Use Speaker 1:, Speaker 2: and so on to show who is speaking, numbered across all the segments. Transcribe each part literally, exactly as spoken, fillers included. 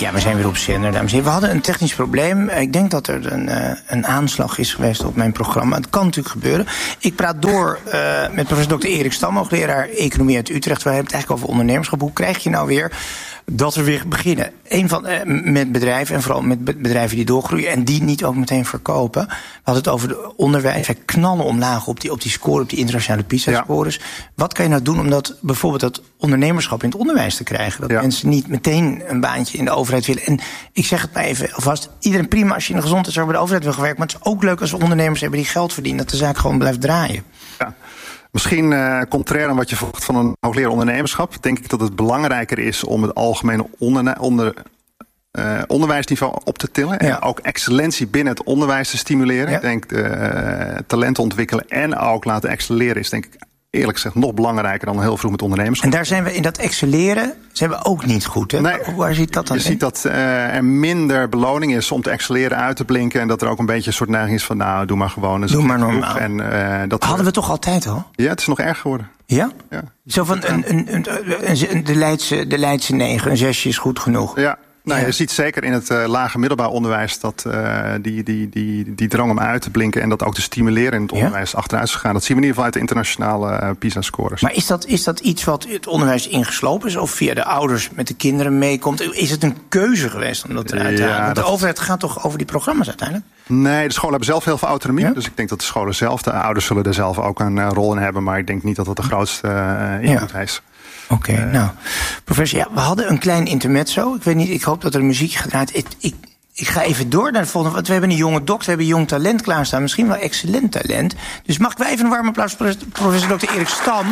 Speaker 1: Ja, we zijn weer op zender, dames en heren. We hadden een technisch probleem. Ik denk dat er een, uh, een aanslag is geweest op mijn programma. Het kan natuurlijk gebeuren. Ik praat door uh, met professor dokter Erik Stam, hoogleraar Economie uit Utrecht. We hebben het eigenlijk over ondernemerschap. Hoe krijg je nou weer dat we weer beginnen? Een van, uh, met bedrijven, en vooral met bedrijven die doorgroeien en die niet ook meteen verkopen. We hadden het over het onderwijs. Wij knallen omlaag op die, op die score, op die internationale PISA-scores. Ja. Wat kan je nou doen om dat, bijvoorbeeld dat ondernemerschap in het onderwijs te krijgen? Dat ja. mensen niet meteen een baantje in de overheid willen. En ik zeg het maar even alvast. Iedereen prima als je in de gezondheidszorg bij de overheid wil gewerkt. Maar het is ook leuk als we ondernemers hebben die geld verdienen. Dat de zaak gewoon blijft draaien.
Speaker 2: Ja. Misschien uh, contrair aan wat je verwacht van een hoogleraar ondernemerschap, denk ik dat het belangrijker is om het algemene onder, onder, uh, onderwijsniveau op te tillen. Ja. En ook excellentie binnen het onderwijs te stimuleren. Ja. Ik denk uh, talenten ontwikkelen en ook laten excelleren is denk ik eerlijk gezegd nog belangrijker dan heel vroeg met ondernemerschap.
Speaker 1: En daar zijn we in dat excelleren zijn we ook niet goed, hè?
Speaker 2: Nee,
Speaker 1: waar zit dat dan
Speaker 2: je
Speaker 1: in?
Speaker 2: ziet dat uh, er minder beloning is om te excelleren, uit te blinken. En dat er ook een beetje een soort neiging is van nou, doe maar gewoon.
Speaker 1: Doe maar normaal.
Speaker 2: En, uh, dat
Speaker 1: hadden we toch altijd al?
Speaker 2: Ja, het is nog erg geworden.
Speaker 1: Ja?
Speaker 2: Ja.
Speaker 1: Zo van een, een, een, een, de Leidse, de Leidse negen, een zesje is goed genoeg.
Speaker 2: Ja. Nou, ja. Je ziet zeker in het uh, lage middelbaar onderwijs dat uh, die, die, die, die drang om uit te blinken en dat ook te stimuleren in het onderwijs ja? achteruit is gegaan. Dat zien we in ieder geval uit de internationale uh, PISA-scores.
Speaker 1: Maar is dat, is dat iets wat het onderwijs ingeslopen is of via de ouders met de kinderen meekomt? Is het een keuze geweest om dat eruit te halen? Ja, Want de dat... overheid gaat toch over die programma's uiteindelijk?
Speaker 2: Nee, de scholen hebben zelf heel veel autonomie.
Speaker 1: Ja?
Speaker 2: Dus ik denk dat de scholen zelf, de ouders zullen er zelf ook een uh, rol in hebben. Maar ik denk niet dat dat de grootste uh, invloed ja. is.
Speaker 1: Oké, okay, uh, nou, professor, ja, we hadden een klein intermezzo. Ik weet niet, ik hoop dat er een muziekje gedraaid. Ik, ik, ik ga even door naar de volgende, want we hebben een jonge dokter, we hebben jong talent klaarstaan. Misschien wel excellent talent. Dus mag ik wel even een warm applaus voor professor dokter Erik Stam.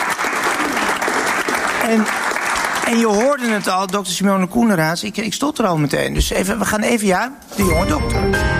Speaker 1: En, en je hoorde het al, dokter Simone Koeneraerts. Ik, ik stond er al meteen. Dus even, we gaan even, ja, de jonge dokter.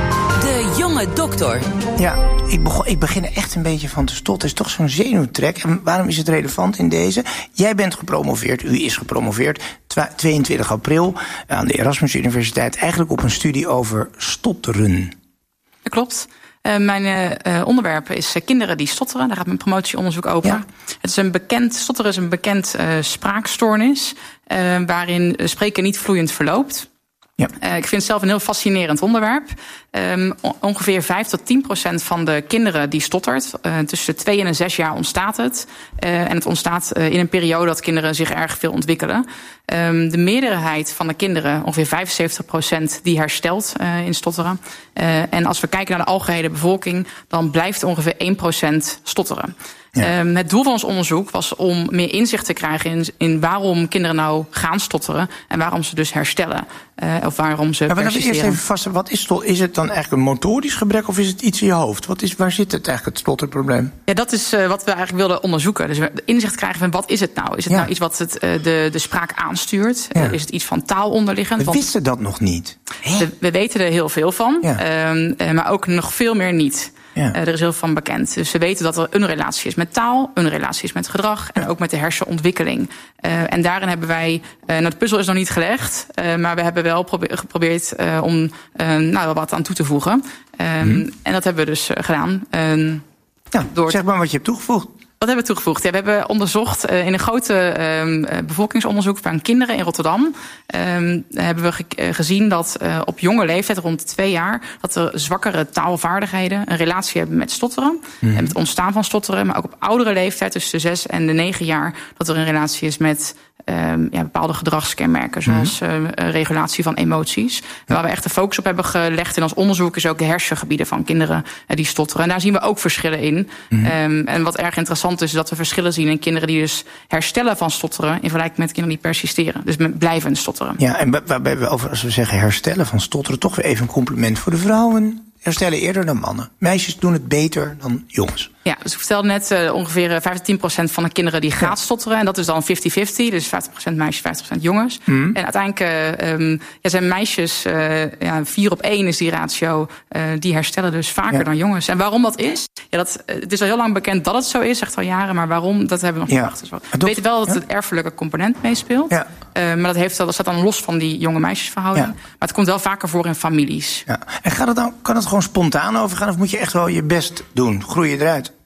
Speaker 3: De jonge dokter.
Speaker 1: Ja, ik, begon, ik begin er echt een beetje van te stotteren. Het is toch zo'n zenuwtrek. En waarom is het relevant in deze? Jij bent gepromoveerd, u is gepromoveerd, tweeëntwintig april aan de Erasmus Universiteit. Eigenlijk op een studie over stotteren.
Speaker 4: Dat klopt. Uh, mijn uh, onderwerp is uh, kinderen die stotteren. Daar gaat mijn promotieonderzoek over. Ja. Het is een bekend, stotteren is een bekend uh, spraakstoornis, uh, waarin uh, spreken niet vloeiend verloopt. Ja. Uh, ik vind het zelf een heel fascinerend onderwerp. Um, ongeveer vijf tot tien procent van de kinderen die stottert. Uh, tussen de twee en de zes jaar ontstaat het. Uh, en het ontstaat uh, in een periode dat kinderen zich erg veel ontwikkelen. Um, de meerderheid van de kinderen, ongeveer vijfenzeventig procent, die herstelt uh, in stotteren. Uh, en als we kijken naar de algehele bevolking, dan blijft ongeveer één procent stotteren. Ja. Um, het doel van ons onderzoek was om meer inzicht te krijgen in, in waarom kinderen nou gaan stotteren en waarom ze dus herstellen. Uh, of waarom ze
Speaker 1: maar
Speaker 4: persisteren.
Speaker 1: Eerst even vast, wat is, is het dan eigenlijk een motorisch gebrek of is het iets in je hoofd? Wat is, waar zit het eigenlijk, het stotterprobleem?
Speaker 4: Ja, dat is uh, wat we eigenlijk wilden onderzoeken. Dus we inzicht krijgen van wat is het nou? Is het ja. nou iets wat het, uh, de, de spraak aanstuurt? Ja. Uh, is het iets van taal onderliggend?
Speaker 1: We
Speaker 4: Want
Speaker 1: wisten dat nog niet.
Speaker 4: We, we weten er heel veel van, ja. uh, uh, maar ook nog veel meer niet. Ja. Uh, er is heel veel van bekend. Dus we weten dat er een relatie is met taal, een relatie is met gedrag en ook met de hersenontwikkeling. Uh, en daarin hebben wij, uh, nou de puzzel is nog niet gelegd, uh, maar we hebben wel probe- geprobeerd uh, om uh, nou, wat aan toe te voegen. Um, hmm. En dat hebben we dus uh, gedaan. Uh,
Speaker 1: ja, door zeg maar wat je hebt toegevoegd.
Speaker 4: Wat hebben we toegevoegd? Ja, we hebben onderzocht uh, in een grote uh, bevolkingsonderzoek van kinderen in Rotterdam. Uh, hebben we ge- uh, gezien dat uh, op jonge leeftijd, rond twee jaar, dat er zwakkere taalvaardigheden een relatie hebben met stotteren. Mm. En met het ontstaan van stotteren. Maar ook op oudere leeftijd, tussen de zes en de negen jaar, dat er een relatie is met Um, ja, bepaalde gedragskenmerken, zoals uh, regulatie van emoties. En waar we echt de focus op hebben gelegd in ons onderzoek is ook de hersengebieden van kinderen uh, die stotteren. En daar zien we ook verschillen in. Mm-hmm. Um, en wat erg interessant is, is dat we verschillen zien in kinderen die dus herstellen van stotteren in vergelijking met kinderen die persisteren. Dus met blijven stotteren.
Speaker 1: Ja, en waarbij we over, als we zeggen herstellen van stotteren, toch weer even een compliment voor de vrouwen. Herstellen eerder dan mannen. Meisjes doen het beter dan jongens.
Speaker 4: Ja, dus ik vertelde net uh, ongeveer vijf tot tien procent van de kinderen die gaat stotteren. En dat is dan vijftig vijftig, dus vijftig procent meisjes, vijftig procent jongens. Mm. En uiteindelijk uh, um, ja, zijn meisjes, uh, ja, vier op één is die ratio, uh, die herstellen dus vaker ja. dan jongens. En waarom dat is? Ja, dat, uh, het is al heel lang bekend dat het zo is, echt al jaren. Maar waarom, dat hebben we nog niet gedacht. Ja. We weten wel dat ja? het erfelijke component meespeelt. Ja. Uh, maar dat, heeft, dat staat dan los van die jonge meisjesverhouding. Ja. Maar het komt wel vaker voor in families.
Speaker 1: Ja. En gaat het dan, kan het gewoon spontaan overgaan? Of moet je echt wel je best doen? Groei je eruit?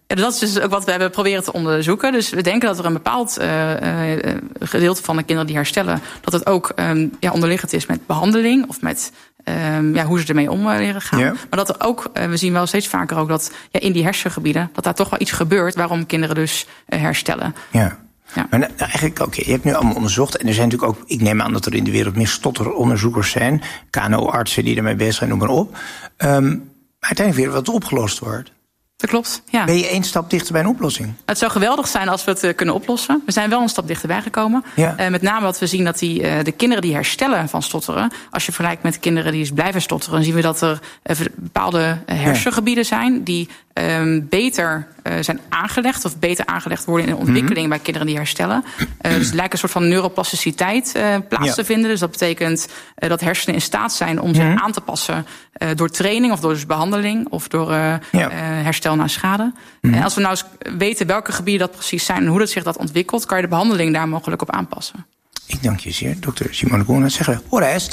Speaker 4: Ja, dat is dus ook wat we hebben proberen te onderzoeken. Dus we denken dat er een bepaald uh, uh, gedeelte van de kinderen die herstellen, dat het ook um, ja, onderliggend is met behandeling of met um, ja, hoe ze ermee om leren gaan. Ja. Maar dat er ook, uh, we zien wel steeds vaker ook dat ja, in die hersengebieden, dat daar toch wel iets gebeurt waarom kinderen dus uh, herstellen.
Speaker 1: Ja. Ja. Maar nou, eigenlijk, oké, okay, je hebt nu allemaal onderzocht. En er zijn natuurlijk ook, ik neem aan dat er in de wereld meer stotteronderzoekers zijn. K N O-artsen die ermee bezig zijn, noem maar op. Um, maar uiteindelijk weer wat opgelost wordt.
Speaker 4: Dat klopt, ja.
Speaker 1: Ben je één stap dichter bij een oplossing?
Speaker 4: Het zou geweldig zijn als we het uh, kunnen oplossen. We zijn wel een stap dichterbij gekomen. Ja. Uh, met name wat we zien dat die, uh, de kinderen die herstellen van stotteren, als je vergelijkt met kinderen die blijven stotteren, zien we dat er uh, bepaalde uh, hersengebieden zijn die um, beter uh, zijn aangelegd of beter aangelegd worden in de ontwikkeling mm-hmm. bij kinderen die herstellen. Uh, dus het lijkt een soort van neuroplasticiteit uh, plaats ja. te vinden. Dus dat betekent uh, dat hersenen in staat zijn om zich mm-hmm. aan te passen uh, door training of door dus behandeling of door uh, ja. uh, herstel na schade. Mm-hmm. En als we nou eens weten welke gebieden dat precies zijn en hoe dat zich dat ontwikkelt, kan je de behandeling daar mogelijk op aanpassen.
Speaker 1: Ik dank je zeer, dokter Simone Koolhaas. Zeggen we, hoor rest.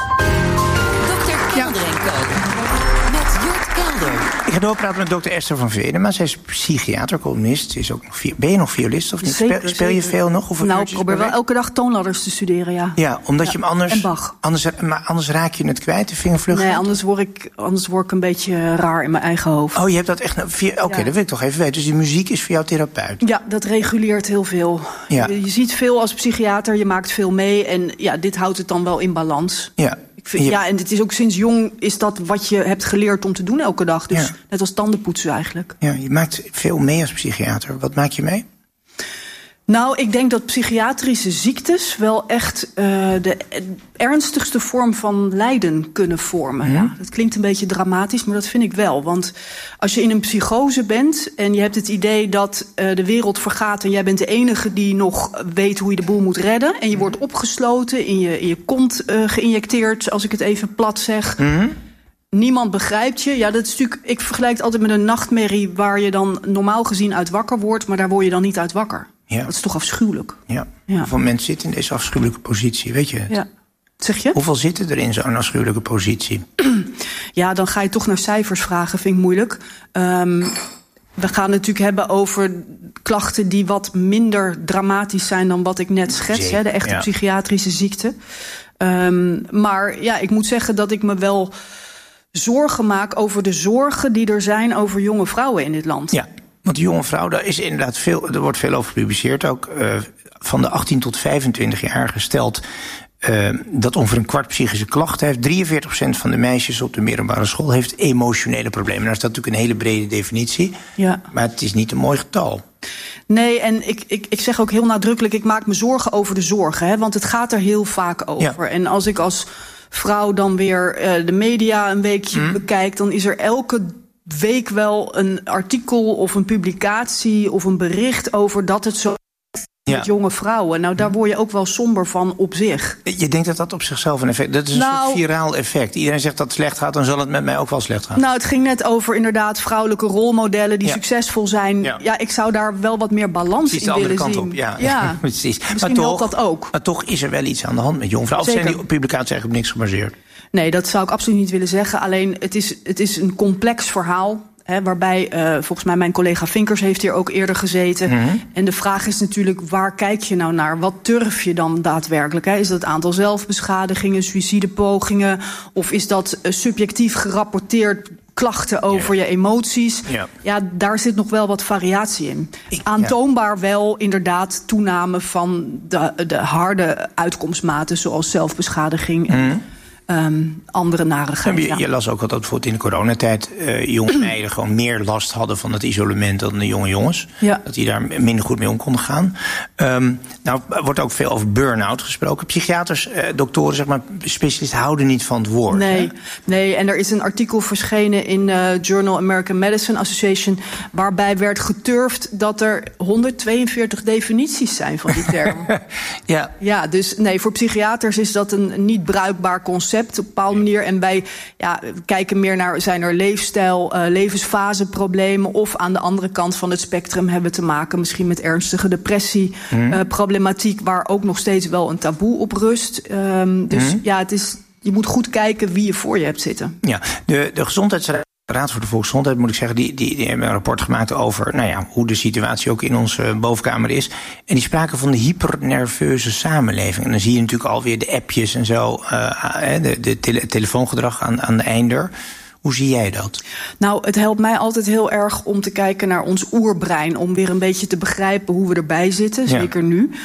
Speaker 3: dokter Kelder en Co. Met Jort Kelder.
Speaker 1: Ik ga doorpraten met dokter Esther van Venen, maar zij is psychiater, columnist. Is ook nog, ben je nog violist of niet?
Speaker 5: Zeker,
Speaker 1: speel, speel je
Speaker 5: zeker.
Speaker 1: veel nog? Of
Speaker 5: nou, ik probeer wel elke dag toonladders te studeren, ja.
Speaker 1: Ja, omdat ja. je hem anders,
Speaker 5: en Bach.
Speaker 1: anders... Maar anders raak je het kwijt, de vingervlug?
Speaker 5: Nee, anders word, ik, anders word ik een beetje raar in mijn eigen hoofd.
Speaker 1: Oh, je hebt dat echt... Oké, okay, ja. dat wil ik toch even weten. Dus die muziek is voor jou therapeut?
Speaker 5: Ja, dat reguleert heel veel. Ja. Je, je ziet veel als psychiater, je maakt veel mee. En ja, dit houdt het dan wel in balans.
Speaker 1: Ja.
Speaker 5: Ik vind, ja, en het is ook sinds jong is dat wat je hebt geleerd om te doen elke dag. Dus ja. net als tandenpoetsen eigenlijk.
Speaker 1: Ja, je maakt veel mee als psychiater. Wat maak je mee?
Speaker 5: Nou, ik denk dat psychiatrische ziektes wel echt uh, de ernstigste vorm van lijden kunnen vormen. Ja. Ja, dat klinkt een beetje dramatisch, maar dat vind ik wel. Want als je in een psychose bent en je hebt het idee dat uh, de wereld vergaat en jij bent de enige die nog weet hoe je de boel moet redden, en je wordt opgesloten, in je, in je kont uh, geïnjecteerd, als ik het even plat zeg. Mm-hmm. Niemand begrijpt je. Ja, dat is natuurlijk, ik vergelijk het altijd met een nachtmerrie waar je dan normaal gezien uit wakker wordt, maar daar word je dan niet uit wakker. Ja. Dat is toch afschuwelijk.
Speaker 1: Ja. Ja. Hoeveel mensen zitten in deze afschuwelijke positie, weet je het?
Speaker 5: Ja. Zeg je?
Speaker 1: Hoeveel zitten er in zo'n afschuwelijke positie?
Speaker 5: Ja, dan ga je toch naar cijfers vragen, vind ik moeilijk. Um, we gaan het natuurlijk hebben over klachten die wat minder dramatisch zijn dan wat ik net schets, hè, de echte ja. psychiatrische ziekte. Um, maar ja, ik moet zeggen dat ik me wel zorgen maak over de zorgen die er zijn over jonge vrouwen in dit land.
Speaker 1: Ja. Want die jonge vrouw, daar is inderdaad veel, er wordt veel over gepubliceerd ook. Uh, van de achttien tot vijfentwintig jaar gesteld uh, dat ongeveer een kwart psychische klachten heeft. drieënveertig procent van de meisjes op de middelbare school heeft emotionele problemen. Nou is dat natuurlijk een hele brede definitie. Ja. Maar het is niet een mooi getal.
Speaker 5: Nee, en ik, ik, ik zeg ook heel nadrukkelijk, ik maak me zorgen over de zorgen. Hè, want het gaat er heel vaak over. Ja. En als ik als vrouw dan weer uh, de media een weekje mm. bekijk, dan is er elke week wel een artikel of een publicatie of een bericht over dat het zo ja. met jonge vrouwen. Nou, daar word je ook wel somber van op zich.
Speaker 1: Je denkt dat dat op zichzelf een effect... Dat is een nou, soort viraal effect. Iedereen zegt dat het slecht gaat, dan zal het met mij ook wel slecht gaan.
Speaker 5: Nou, het ging net over inderdaad vrouwelijke rolmodellen die ja. succesvol zijn. Ja. ja, ik zou daar wel wat meer balans
Speaker 1: precies
Speaker 5: in willen zien.
Speaker 1: Op. Ja, ja. ja precies.
Speaker 5: Misschien
Speaker 1: maar toch,
Speaker 5: helpt dat ook.
Speaker 1: Maar toch is er wel iets aan de hand met jonge vrouwen. Of zijn die publicaties eigenlijk op niks gebaseerd?
Speaker 5: Nee, dat zou ik absoluut niet willen zeggen. Alleen, het is, het is een complex verhaal. He, waarbij, uh, volgens mij, mijn collega Vinkers heeft hier ook eerder gezeten. Mm-hmm. En de vraag is natuurlijk, waar kijk je nou naar? Wat durf je dan daadwerkelijk? He? Is dat het aantal zelfbeschadigingen, suïcidepogingen? Of is dat uh, subjectief gerapporteerd klachten over ja. je emoties? Ja. ja, daar zit nog wel wat variatie in. Ik, Aantoonbaar ja. wel inderdaad toename van de, de harde uitkomstmaten, zoals zelfbeschadiging en mm-hmm. Um, andere narigheid.
Speaker 1: Je, je las ook al dat bijvoorbeeld in de coronatijd uh, jonge meiden gewoon meer last hadden van het isolement dan de jonge jongens. Ja. Dat die daar minder goed mee om konden gaan. Um, nou, er wordt ook veel over burn-out gesproken. Psychiaters, uh, doktoren, zeg maar, specialisten houden niet van het woord.
Speaker 5: Nee, nee, en er is een artikel verschenen in uh, Journal American Medicine Association, waarbij werd geturfd dat er honderdtweeënveertig definities zijn van die term. ja. ja, dus nee, voor psychiaters is dat een niet bruikbaar concept op een bepaalde manier. En wij ja, kijken meer naar, zijn er leefstijl, uh, levensfaseproblemen, of aan de andere kant van het spectrum hebben we te maken misschien met ernstige depressie, mm. uh, problematiek, waar ook nog steeds wel een taboe op rust. Um, dus mm. ja, het is, je moet goed kijken wie je voor je hebt zitten.
Speaker 1: Ja, de, de gezondheidsraad De Raad voor de Volksgezondheid, moet ik zeggen, die, die, die hebben een rapport gemaakt over nou ja, hoe de situatie ook in onze bovenkamer is. En die spraken van de hypernerveuze samenleving. En dan zie je natuurlijk alweer de appjes en zo, uh, de, de tele- telefoongedrag aan, aan de einder. Hoe zie jij dat?
Speaker 5: Nou, het helpt mij altijd heel erg om te kijken naar ons oerbrein, om weer een beetje te begrijpen hoe we erbij zitten, zeker ja. nu.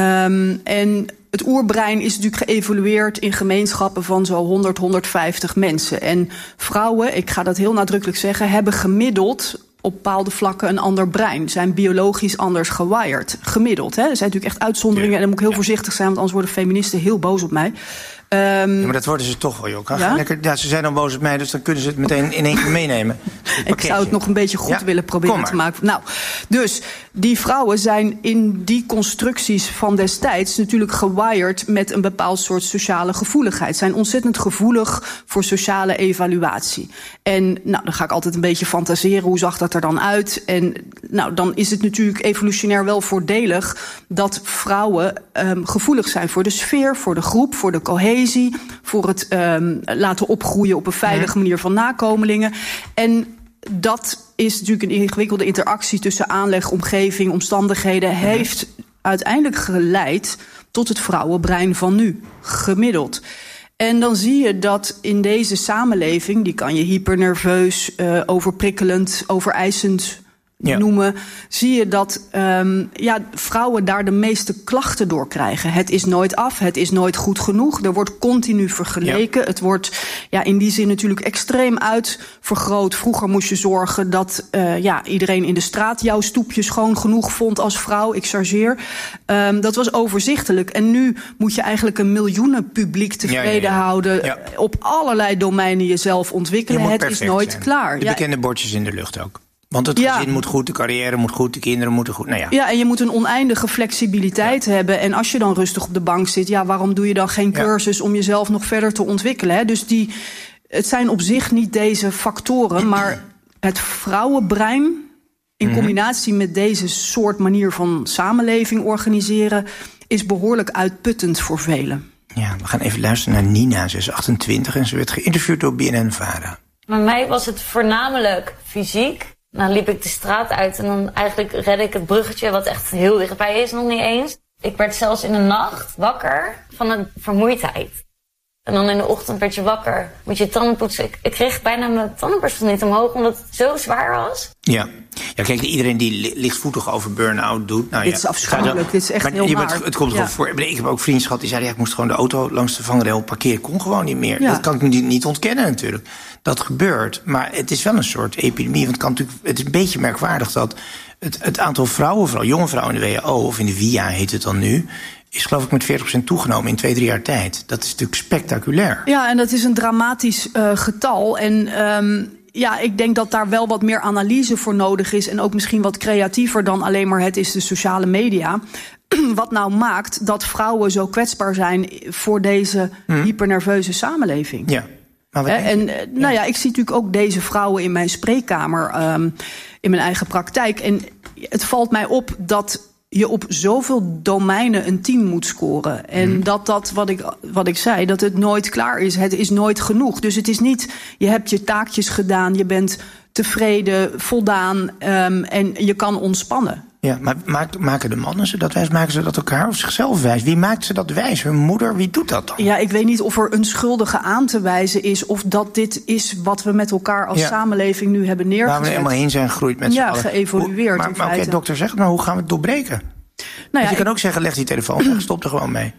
Speaker 5: Um, en het oerbrein is natuurlijk geëvolueerd in gemeenschappen van zo'n honderd, honderdvijftig mensen. En vrouwen, ik ga dat heel nadrukkelijk zeggen, hebben gemiddeld op bepaalde vlakken een ander brein. Zijn biologisch anders gewired. Gemiddeld. Hè? Er zijn natuurlijk echt uitzonderingen. Ja. En dan moet ik heel ja. voorzichtig zijn, want anders worden feministen heel boos op mij. Um,
Speaker 1: ja, maar dat worden ze toch wel, Jokka. Ja? Lekker, ja, ze zijn dan boos op mij, dus dan kunnen ze het meteen in één keer meenemen.
Speaker 5: Ik zou het nog een beetje goed ja? willen proberen te maken. Nou, dus die vrouwen zijn in die constructies van destijds natuurlijk gewired met een bepaald soort sociale gevoeligheid. Zijn ontzettend gevoelig voor sociale evaluatie. En nou, dan ga ik altijd een beetje fantaseren, hoe zag dat er dan uit? En nou, dan is het natuurlijk evolutionair wel voordelig dat vrouwen um, gevoelig zijn voor de sfeer, voor de groep, voor de cohesie, voor het um, laten opgroeien op een veilige manier van nakomelingen. En dat is natuurlijk een ingewikkelde interactie tussen aanleg, omgeving, omstandigheden, heeft uiteindelijk geleid tot het vrouwenbrein van nu, gemiddeld. En dan zie je dat in deze samenleving, die kan je hypernerveus, uh, overprikkelend, overeisend ja. noemen, zie je dat um, ja, vrouwen daar de meeste klachten door krijgen. Het is nooit af, het is nooit goed genoeg. Er wordt continu vergeleken. Ja. Het wordt ja, in die zin natuurlijk extreem uitvergroot. Vroeger moest je zorgen dat uh, ja, iedereen in de straat jouw stoepje schoon genoeg vond als vrouw. Ik chargeer. Um, dat was overzichtelijk. En nu moet je eigenlijk een miljoenenpubliek tevreden ja, ja, ja. houden. Ja. Op allerlei domeinen jezelf ontwikkelen. Het is nooit zijn. klaar.
Speaker 1: De bekende ja. bordjes in de lucht ook. Want het gezin ja. moet goed, de carrière moet goed, de kinderen moeten goed. Nou ja.
Speaker 5: ja, en je moet een oneindige flexibiliteit ja. hebben. En als je dan rustig op de bank zit, ja, waarom doe je dan geen cursus ja. om jezelf nog verder te ontwikkelen? Hè? Dus die, het zijn op zich niet deze factoren, maar het vrouwenbrein in combinatie met deze soort manier van samenleving organiseren is behoorlijk uitputtend voor velen.
Speaker 1: Ja, we gaan even luisteren naar Nina. Ze is achtentwintig en ze werd geïnterviewd door B N N-Vara.
Speaker 6: Bij mij was het voornamelijk fysiek. Dan liep ik de straat uit en dan eigenlijk redde ik het bruggetje, wat echt heel dichtbij is, nog niet eens. Ik werd zelfs in de nacht wakker van een vermoeidheid. En dan in de ochtend werd je wakker, moet je tanden poetsen. Ik, ik kreeg bijna mijn tandenborstel niet omhoog, omdat het zo zwaar was.
Speaker 1: Ja, ja kijk, iedereen die lichtvoetig over burn-out doet. Nou,
Speaker 5: dit
Speaker 1: ja,
Speaker 5: is afschuwelijk, dit is echt
Speaker 1: maar
Speaker 5: heel
Speaker 1: je
Speaker 5: waar.
Speaker 1: Bent, het komt ja. wel voor. Ik heb ook vrienden gehad die zeiden, ja, ik moest gewoon de auto langs de vangrail parkeren. Ik kon gewoon niet meer. Ja. Dat kan ik niet, niet ontkennen natuurlijk. Dat gebeurt, maar het is wel een soort epidemie. Want het, kan natuurlijk, het is een beetje merkwaardig dat het, het aantal vrouwen, vooral jonge vrouwen in de W H O, of in de V I A heet het dan nu, is geloof ik met veertig procent toegenomen in twee, drie jaar tijd. Dat is natuurlijk spectaculair.
Speaker 5: Ja, en dat is een dramatisch uh, getal. En um, ja, ik denk dat daar wel wat meer analyse voor nodig is. En ook misschien wat creatiever dan alleen maar het is de sociale media. Wat nou maakt dat vrouwen zo kwetsbaar zijn voor deze hmm. hypernerveuze samenleving? Ja. Maar wat en uh, nou ja, ik zie natuurlijk ook deze vrouwen in mijn spreekkamer, um, in mijn eigen praktijk. En het valt mij op dat je op zoveel domeinen een tien moet scoren. En hmm. dat dat, wat ik, wat ik zei, dat het nooit klaar is. Het is nooit genoeg. Dus het is niet, je hebt je taakjes gedaan, je bent tevreden, voldaan um, en je kan ontspannen.
Speaker 1: Ja, maar maken de mannen ze dat wijs? Maken ze dat elkaar of zichzelf wijs? Wie maakt ze dat wijs? Hun moeder? Wie doet dat dan?
Speaker 5: Ja, ik weet niet of er een schuldige aan te wijzen is, of dat dit is wat we met elkaar als ja. samenleving nu hebben neergezet.
Speaker 1: Waar we helemaal heen zijn gegroeid met z'n
Speaker 5: ja,
Speaker 1: allen.
Speaker 5: Geëvolueerd.
Speaker 1: Hoe, maar maar oké, okay, dokter, zeg het maar, hoe gaan we het doorbreken? Nou ja, je kan ook zeggen, leg die telefoon weg, stop er gewoon mee.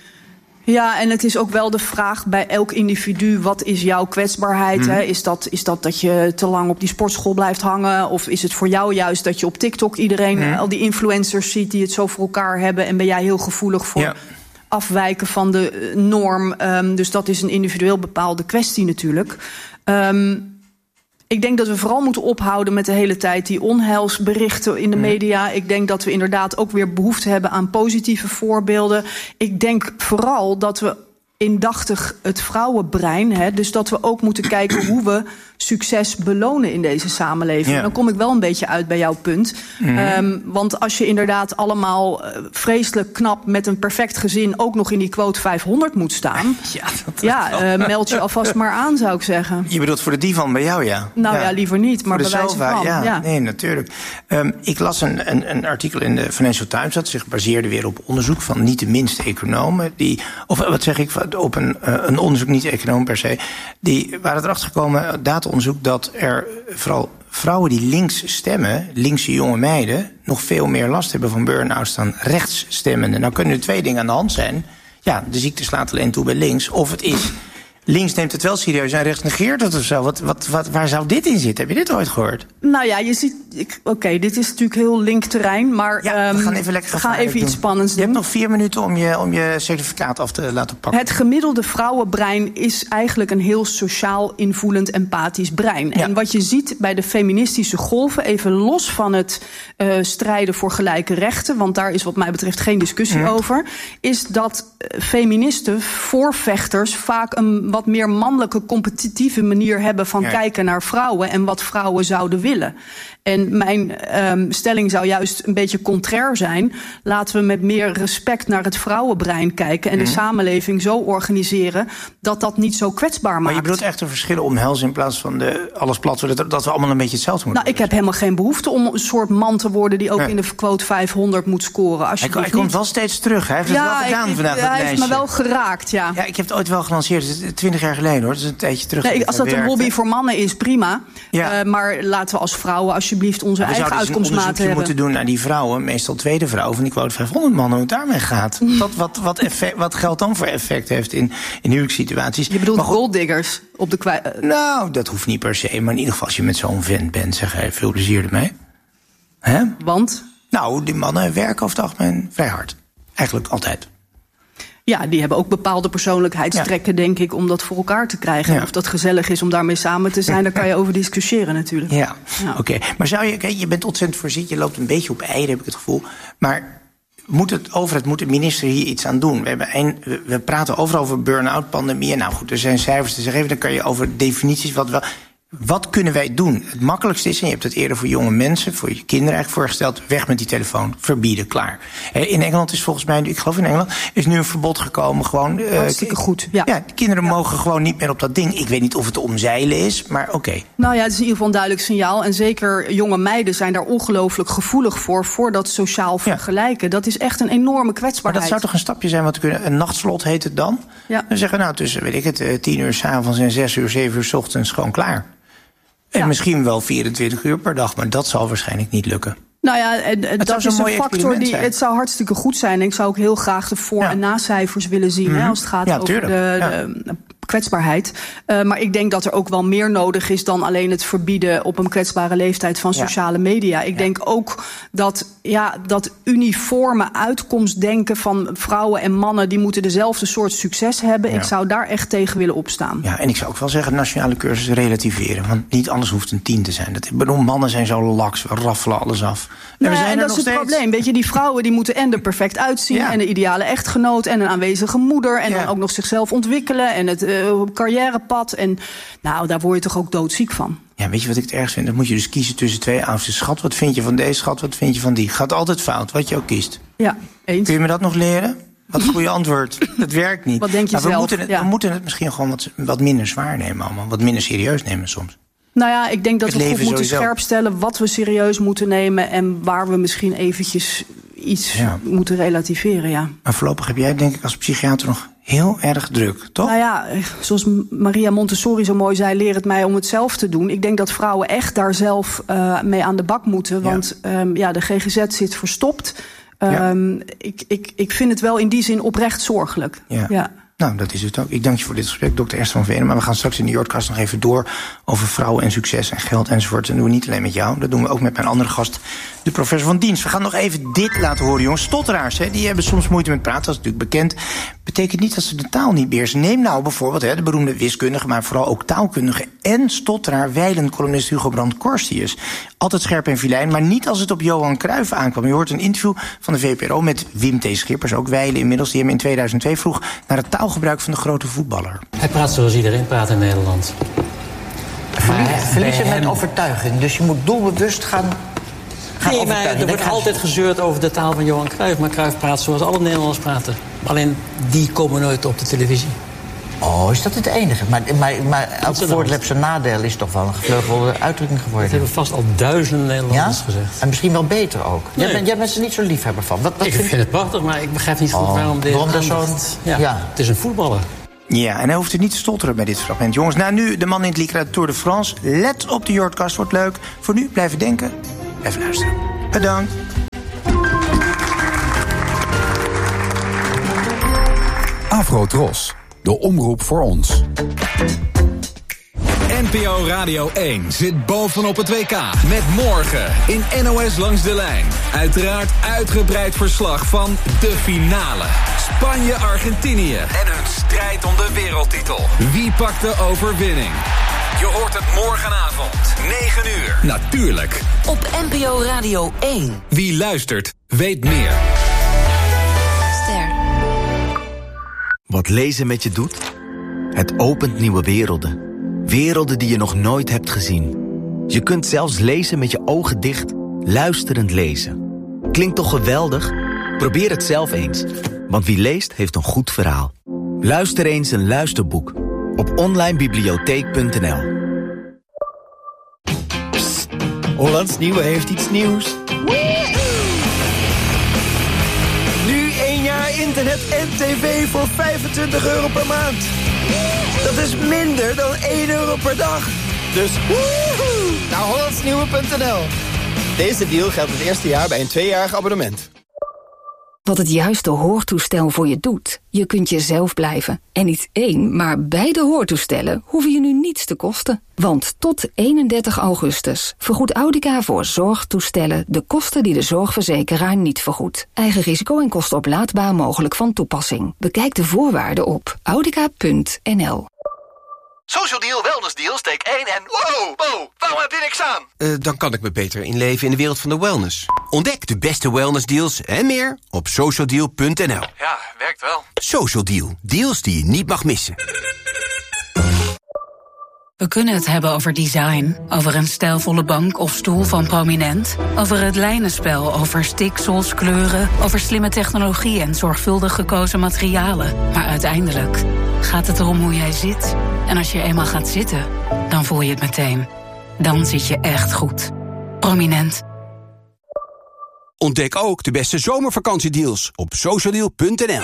Speaker 5: Ja, en het is ook wel de vraag bij elk individu, wat is jouw kwetsbaarheid? Hmm. Hè? Is dat, is dat dat je te lang op die sportschool blijft hangen? Of is het voor jou juist dat je op TikTok iedereen, hmm. al die influencers ziet die het zo voor elkaar hebben, en ben jij heel gevoelig voor ja. afwijken van de norm? Um, dus dat is een individueel bepaalde kwestie natuurlijk. Um, Ik denk dat we vooral moeten ophouden met de hele tijd die onheilsberichten in de media. Ik denk dat we inderdaad ook weer behoefte hebben aan positieve voorbeelden. Ik denk vooral dat we indachtig het vrouwenbrein. Hè, dus dat we ook moeten kijken hoe we succes belonen in deze samenleving. Ja. Dan kom ik wel een beetje uit bij jouw punt. Mm-hmm. Um, want als je inderdaad allemaal uh, vreselijk knap met een perfect gezin ook nog in die quote vijfhonderd moet staan. Ja, dat ja uh, meld je alvast maar aan, zou ik zeggen.
Speaker 1: Je bedoelt voor de divan bij jou, ja?
Speaker 5: Nou ja, ja liever niet, maar
Speaker 1: bij
Speaker 5: wijze van.
Speaker 1: Ja,
Speaker 5: ja,
Speaker 1: nee, natuurlijk. Um, ik las een, een, een artikel in de Financial Times dat zich baseerde weer op onderzoek van niet de minste economen. Die, of wat zeg ik, op een, uh, een onderzoek, niet econoom per se. Die waren erachter gekomen, data-onderzoek, dat er vooral vrouwen die links stemmen, linkse jonge meiden, nog veel meer last hebben van burn-outs dan rechtsstemmenden. Nou kunnen er twee dingen aan de hand zijn. Ja, de ziekte slaat alleen toe bij links. Of het is, links neemt het wel serieus en rechts negeert het of zo. Wat, wat, wat, waar zou dit in zitten? Heb je dit ooit gehoord?
Speaker 5: Nou ja, je ziet, oké, okay, dit is natuurlijk heel linkterrein, maar
Speaker 1: ja, we gaan even lekker
Speaker 5: we gaan even iets
Speaker 1: doen.
Speaker 5: spannends doen.
Speaker 1: Je hebt nog vier minuten om je, om je certificaat af te laten pakken.
Speaker 5: Het gemiddelde vrouwenbrein is eigenlijk een heel sociaal, invoelend, empathisch brein. Ja. En wat je ziet bij de feministische golven, even los van het uh, strijden voor gelijke rechten, want daar is wat mij betreft geen discussie ja. over, is dat uh, feministen, voorvechters, vaak een wat meer mannelijke, competitieve manier hebben van ja. kijken naar vrouwen en wat vrouwen zouden willen. En mijn um, stelling zou juist een beetje contrair zijn. Laten we met meer respect naar het vrouwenbrein kijken en mm. de samenleving zo organiseren dat dat niet zo kwetsbaar maakt.
Speaker 1: Maar je bedoelt echt een verschillen omhelzen in plaats van de alles plat, dat, dat we allemaal een beetje hetzelfde moeten
Speaker 5: Nou, ik heb helemaal geen behoefte om een soort man te worden die ook nee. in de quote vijfhonderd moet scoren.
Speaker 1: Hij, hij komt wel steeds terug. Hij heeft
Speaker 5: ja,
Speaker 1: het wel gedaan
Speaker 5: ik,
Speaker 1: vandaag.
Speaker 5: Ja, hij heeft me wel geraakt, ja.
Speaker 1: Ja, ik heb het ooit wel gelanceerd. Het is twintig jaar geleden hoor. Dat is een tijdje terug.
Speaker 5: Nee, als dat een hobby voor mannen is, prima. Ja. Uh, maar laten we als vrouwen alsjeblieft onze
Speaker 1: we
Speaker 5: eigen uitkomstmaten hebben.
Speaker 1: We moeten doen naar die vrouwen, meestal tweede vrouw van die quote vijfhonderd mannen, hoe het daarmee gaat. Wat, wat, wat, effect, wat geld dan voor effect heeft in, in huwelijkssituaties.
Speaker 5: Je bedoelt golddiggers op de kwa-
Speaker 1: Nou, dat hoeft niet per se. Maar in ieder geval als je met zo'n vent bent, zeg hij veel plezier ermee. Hè?
Speaker 5: Want?
Speaker 1: Nou, die mannen werken over het algemeen vrij hard. Eigenlijk altijd.
Speaker 5: Ja, die hebben ook bepaalde persoonlijkheidstrekken, ja. denk ik, om dat voor elkaar te krijgen. Ja. Of dat gezellig is om daarmee samen te zijn, daar kan je over discussiëren natuurlijk.
Speaker 1: Ja, ja. oké. Okay. Maar zou je, kijk, je bent ontzettend voorzichtig, je loopt een beetje op eieren, heb ik het gevoel. Maar moet het overheid, moet de minister hier iets aan doen? We, hebben een, we praten overal over burn-out, pandemieën. Nou goed, er zijn cijfers te zeggen, dan kan je over definities wat wel. Wat kunnen wij doen? Het makkelijkste is, en je hebt het eerder voor jonge mensen, voor je kinderen eigenlijk voorgesteld, weg met die telefoon, verbieden, klaar. In Engeland is volgens mij, ik geloof in Engeland, is nu een verbod gekomen. Gewoon,
Speaker 5: hartstikke uh, goed. Ja,
Speaker 1: ja kinderen
Speaker 5: ja.
Speaker 1: mogen gewoon niet meer op dat ding. Ik weet niet of het te omzeilen is, maar oké. Okay.
Speaker 5: Nou ja, het is in ieder geval een duidelijk signaal. En zeker jonge meiden zijn daar ongelooflijk gevoelig voor, voor dat sociaal vergelijken. Ja. Dat is echt een enorme kwetsbaarheid.
Speaker 1: Maar dat zou toch een stapje zijn wat we kunnen. Een nachtslot heet het dan? Ja. Dan zeggen we nou tussen, weet ik het, tien uur 's avonds en zes uur, zeven uur 's ochtends gewoon klaar. En ja. misschien wel vierentwintig uur per dag, maar dat zal waarschijnlijk niet lukken.
Speaker 5: Nou ja, en, en dat is een, een factor die. Zijn. Het zou hartstikke goed zijn. En ik zou ook heel graag de voor- ja. en nacijfers willen zien. Mm-hmm. Hè, als het gaat ja, over de, ja. de kwetsbaarheid. Uh, maar ik denk dat er ook wel meer nodig is dan alleen het verbieden op een kwetsbare leeftijd van sociale ja. media. Ik ja. denk ook dat, ja, dat uniforme uitkomstdenken van vrouwen en mannen, die moeten dezelfde soort succes hebben. Ja. Ik zou daar echt tegen willen opstaan.
Speaker 1: Ja, en ik zou ook wel zeggen, nationale cursussen relativeren. Want niet alles hoeft een tien te zijn. Dat, ik bedoel, mannen zijn zo laks, we raffelen alles af.
Speaker 5: Nou ja, en dat is het steeds. probleem. Weet je, die vrouwen die moeten en er perfect uitzien. Ja. En de ideale echtgenoot en een aanwezige moeder. En ja. dan ook nog zichzelf ontwikkelen. En het uh, carrièrepad. En nou, daar word je toch ook doodziek van.
Speaker 1: Ja, weet je wat ik het ergst vind? Dan moet je dus kiezen tussen twee oudste. Schat, wat vind je van deze? Schat, wat vind je van die? Gaat altijd fout, wat je ook kiest.
Speaker 5: Ja, eens.
Speaker 1: Kun je me dat nog leren? Wat een goede antwoord. Dat werkt niet.
Speaker 5: Wat denk je
Speaker 1: maar we
Speaker 5: zelf?
Speaker 1: Moeten het,
Speaker 5: ja.
Speaker 1: We moeten het misschien gewoon wat, wat minder zwaar nemen allemaal. Wat minder serieus nemen soms.
Speaker 5: Nou ja, ik denk dat
Speaker 1: het
Speaker 5: we goed moeten
Speaker 1: sowieso.
Speaker 5: scherp stellen wat we serieus moeten nemen en waar we misschien eventjes iets ja. moeten relativeren, ja.
Speaker 1: Maar voorlopig heb jij, denk ik, als psychiater nog heel erg druk, toch?
Speaker 5: Nou ja, zoals Maria Montessori zo mooi zei, leer het mij om het zelf te doen. Ik denk dat vrouwen echt daar zelf uh, mee aan de bak moeten, want ja. Um, ja, de G G Z zit verstopt. Um, ja. ik, ik, ik vind het wel in die zin oprecht zorgelijk.
Speaker 1: Ja. ja. Nou, dat is het ook. Ik dank je voor dit gesprek, dokter Esther van Venen. Maar we gaan straks in de Jordkast nog even door over vrouwen en succes en geld enzovoort. En dat doen we niet alleen met jou, dat doen we ook met mijn andere gast, de professor van dienst. We gaan nog even dit laten horen, jongens. Stotteraars, hè, die hebben soms moeite met praten, dat is natuurlijk bekend. Betekent niet dat ze de taal niet beheersen. Neem nou bijvoorbeeld hè, de beroemde wiskundige, maar vooral ook taalkundige en stotteraar, wijlen columnist Hugo Brandt-Korstius. Altijd scherp en filijn, maar niet als het op Johan Cruijff aankwam. Je hoort een interview van de V P R O met Wim T. Schippers, ook wijlen inmiddels, die hem in tweeduizend twee vroeg naar het taal taalgebruik van de grote voetballer?
Speaker 7: Hij praat zoals iedereen praat in Nederland.
Speaker 8: Verliezen met overtuiging. Dus je moet doelbewust gaan...
Speaker 7: Nee, maar er wordt altijd gezeurd over de taal van Johan Cruijff. Maar Cruijff praat zoals alle Nederlanders praten. Alleen die komen nooit op de televisie.
Speaker 8: Oh, is dat het enige? Maar, maar, maar elk voordeel heeft zijn nadeel is toch wel een gevleugelde uitdrukking geworden.
Speaker 7: Dat hebben vast al duizenden Nederlanders ja? gezegd.
Speaker 8: En misschien wel beter ook. Nee. Jij, bent, jij bent er niet zo liefhebber van. Wat, wat
Speaker 7: ik
Speaker 8: vind...
Speaker 7: vind het prachtig, maar ik begrijp niet goed oh, waarom dit...
Speaker 8: Waarom dat zo...
Speaker 7: Ja, ja, het is een voetballer.
Speaker 1: Ja, en hij hoeft er niet te stotteren bij dit fragment. Jongens, nou nu de man in het lied uit Tour de France. Let op de Jordkast, wordt leuk. Voor nu, blijven denken. Even luisteren. Bedankt.
Speaker 9: Afro-Tros, de omroep voor ons.
Speaker 10: N P O Radio één zit bovenop het W K. Met morgen in N O S Langs de Lijn. Uiteraard uitgebreid verslag van de finale. Spanje-Argentinië. En hun strijd om de wereldtitel. Wie pakt de overwinning? Je hoort het morgenavond, negen uur. Natuurlijk.
Speaker 3: Op N P O Radio één.
Speaker 10: Wie luistert, weet meer.
Speaker 3: Ster.
Speaker 11: Wat lezen met je doet? Het opent nieuwe werelden. Werelden die je nog nooit hebt gezien. Je kunt zelfs lezen met je ogen dicht, luisterend lezen. Klinkt toch geweldig? Probeer het zelf eens. Want wie leest, heeft een goed verhaal. Luister eens een luisterboek op onlinebibliotheek punt n l.
Speaker 12: Psst, Hollands Nieuwe heeft iets nieuws. Nu één jaar internet en tv voor vijfentwintig euro per maand. Dat is minder dan één euro per dag. Dus woehoe, naar hollandsnieuwe punt n l. Deze deal geldt het eerste jaar bij een tweejarig abonnement.
Speaker 13: Wat het juiste hoortoestel voor je doet. Je kunt jezelf blijven. En niet één, maar beide hoortoestellen hoeven je nu niets te kosten. Want tot eenendertig augustus vergoedt Audica voor zorgtoestellen de kosten die de zorgverzekeraar niet vergoedt. Eigen risico en kosten oplaadbaar mogelijk van toepassing. Bekijk de voorwaarden op audica punt n l.
Speaker 12: Social Deal, Wellness Deal, steek één en wow, wow, waarom heb je niks aan?
Speaker 14: Uh, dan kan ik me beter inleven in de wereld van de wellness. Ontdek de beste wellness deals en meer op social deal punt n l.
Speaker 12: Ja, werkt wel.
Speaker 14: Social Deal, deals die je niet mag missen.
Speaker 15: We kunnen het hebben over design, over een stijlvolle bank of stoel van Prominent, over het lijnenspel, over stiksels, kleuren, over slimme technologie en zorgvuldig gekozen materialen. Maar uiteindelijk gaat het erom hoe jij zit. En als je eenmaal gaat zitten, dan voel je het meteen. Dan zit je echt goed. Prominent.
Speaker 14: Ontdek ook de beste zomervakantiedeals op social deal punt n l.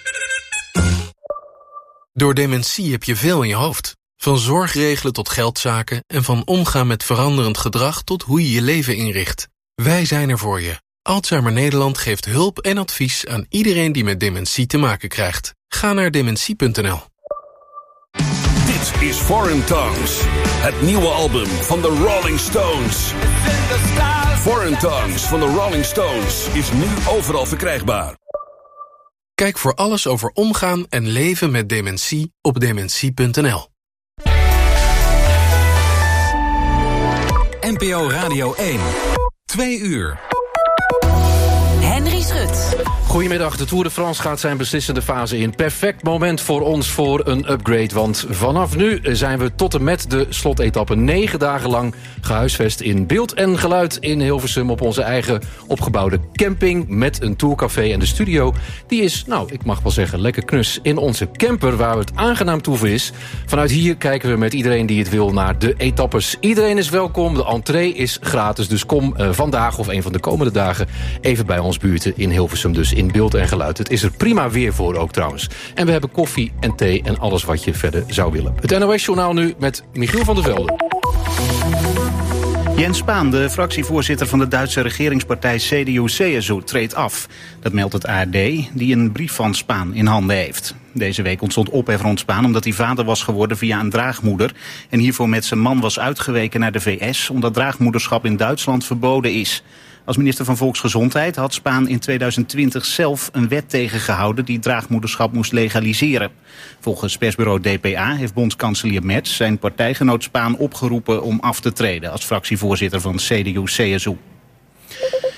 Speaker 16: Door dementie heb je veel in je hoofd. Van zorgregelen tot geldzaken en van omgaan met veranderend gedrag tot hoe je je leven inricht. Wij zijn er voor je. Alzheimer Nederland geeft hulp en advies aan iedereen die met dementie te maken krijgt. Ga naar dementie punt n l.
Speaker 17: Dit is Foreign Tongues, het nieuwe album van de Rolling Stones. Foreign Tongues van de Rolling Stones is nu overal verkrijgbaar.
Speaker 16: Kijk voor alles over omgaan en leven met dementie op dementie punt n l.
Speaker 10: N P O Radio één. Twee uur.
Speaker 3: Henry Schut.
Speaker 18: Goedemiddag, de Tour de France gaat zijn beslissende fase in. Perfect moment voor ons voor een upgrade. Want vanaf nu zijn we tot en met de slotetappe negen dagen lang gehuisvest in beeld en geluid in Hilversum op onze eigen opgebouwde camping met een tourcafé. En de studio die is, nou, ik mag wel zeggen, lekker knus in onze camper waar het aangenaam toeven is. Vanuit hier kijken we met iedereen die het wil naar de etappes. Iedereen is welkom, de entree is gratis. Dus kom uh, vandaag of een van de komende dagen even bij ons buurten in Hilversum. Dus in beeld en geluid. Het is er prima weer voor ook trouwens. En we hebben koffie en thee en alles wat je verder zou willen. Het N O S-journaal nu met Michiel van der Velde.
Speaker 19: Jens Spahn, de fractievoorzitter van de Duitse regeringspartij C D U C S U, treedt af. Dat meldt het A R D, die een brief van Spahn in handen heeft. Deze week ontstond ophef rond Spahn omdat hij vader was geworden via een draagmoeder en hiervoor met zijn man was uitgeweken naar de V S omdat draagmoederschap in Duitsland verboden is. Als minister van Volksgezondheid had Spahn in tweeduizend twintig zelf een wet tegengehouden die draagmoederschap moest legaliseren. Volgens persbureau D P A heeft bondskanselier Merz zijn partijgenoot Spahn opgeroepen om af te treden als fractievoorzitter van C D U C S U.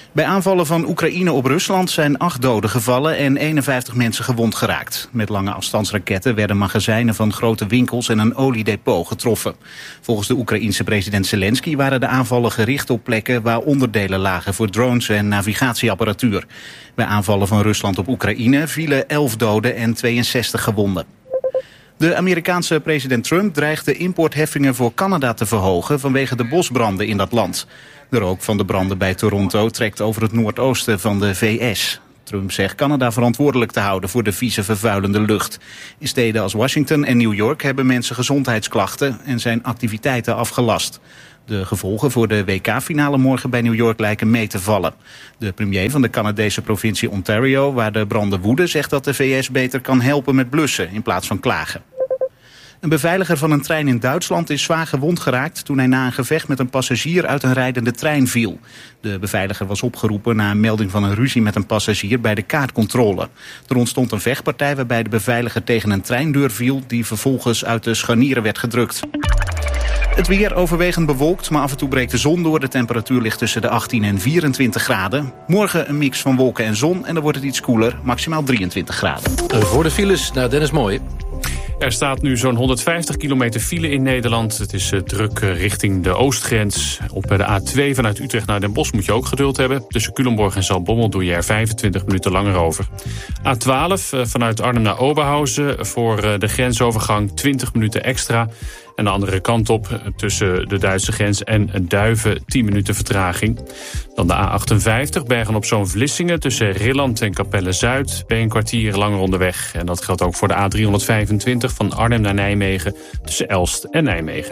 Speaker 19: Bij aanvallen van Oekraïne op Rusland zijn acht doden gevallen en eenenvijftig mensen gewond geraakt. Met lange afstandsraketten werden magazijnen van grote winkels en een oliedepot getroffen. Volgens de Oekraïense president Zelensky waren de aanvallen gericht op plekken waar onderdelen lagen voor drones en navigatieapparatuur. Bij aanvallen van Rusland op Oekraïne vielen elf doden en tweeënzestig gewonden. De Amerikaanse president Trump dreigt de importheffingen voor Canada te verhogen vanwege de bosbranden in dat land. De rook van de branden bij Toronto trekt over het noordoosten van de V S. Trump zegt Canada verantwoordelijk te houden voor de vieze vervuilende lucht. In steden als Washington en New York hebben mensen gezondheidsklachten en zijn activiteiten afgelast. De gevolgen voor de W K-finale morgen bij New York lijken mee te vallen. De premier van de Canadese provincie Ontario, waar de branden woeden, zegt dat de V S beter kan helpen met blussen in plaats van klagen. Een beveiliger van een trein in Duitsland is zwaar gewond geraakt toen hij na een gevecht met een passagier uit een rijdende trein viel. De beveiliger was opgeroepen na een melding van een ruzie met een passagier bij de kaartcontrole. Er ontstond een vechtpartij waarbij de beveiliger tegen een treindeur viel die vervolgens uit de scharnieren werd gedrukt. Het weer overwegend bewolkt, maar af en toe breekt de zon door. De temperatuur ligt tussen de achttien en vierentwintig graden. Morgen een mix van wolken en zon en dan wordt het iets koeler, maximaal drieëntwintig graden.
Speaker 18: Voor de files naar Dennis Mooij.
Speaker 20: Er staat nu zo'n honderdvijftig kilometer file in Nederland. Het is uh, druk uh, richting de oostgrens. Op de A twee vanuit Utrecht naar Den Bosch moet je ook geduld hebben. Tussen Culemborg en Zaltbommel doe je er vijfentwintig minuten langer over. A twaalf uh, vanuit Arnhem naar Oberhausen. Voor uh, de grensovergang twintig minuten extra. En de andere kant op, tussen de Duitse grens en Duiven, tien minuten vertraging. Dan de A achtenvijftig, Bergen-op-Zoom-Vlissingen. Tussen Rilland en Capelle-Zuid ben je een kwartier langer onderweg. En dat geldt ook voor de A driehonderdvijfentwintig van Arnhem naar Nijmegen. Tussen Elst en Nijmegen.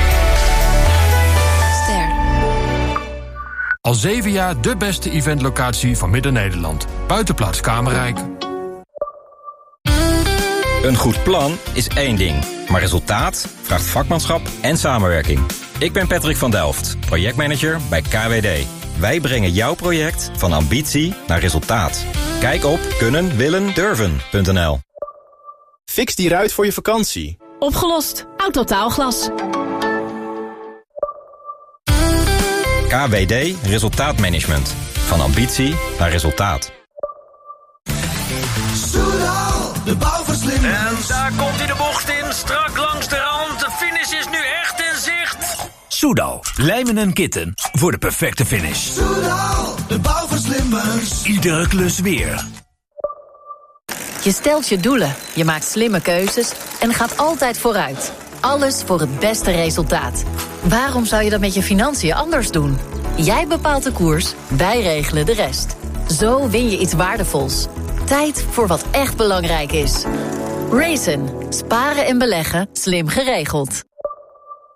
Speaker 3: Ster.
Speaker 21: Al zeven jaar de beste eventlocatie van Midden-Nederland. Buitenplaats Kamerrijk.
Speaker 22: Een goed plan is één ding, maar resultaat vraagt vakmanschap en samenwerking. Ik ben Patrick van Delft, projectmanager bij K W D. Wij brengen jouw project van ambitie naar resultaat. Kijk op kunnen willen durven punt n l.
Speaker 23: Fix die ruit voor je vakantie.
Speaker 24: Opgelost. Autotaalglas.
Speaker 22: K W D Resultaatmanagement. Van ambitie naar resultaat.
Speaker 12: De bouwverslimmers.
Speaker 25: En daar komt hij de bocht in, strak langs de rand. De finish is nu echt in zicht.
Speaker 26: Soudal, lijmen en kitten voor de perfecte finish.
Speaker 12: Soudal, de bouwverslimmers.
Speaker 26: Iedere klus weer.
Speaker 24: Je stelt je doelen, je maakt slimme keuzes en gaat altijd vooruit. Alles voor het beste resultaat. Waarom zou je dat met je financiën anders doen? Jij bepaalt de koers, wij regelen de rest. Zo win je iets waardevols. Tijd voor wat echt belangrijk is. Raisin. Sparen en beleggen slim geregeld.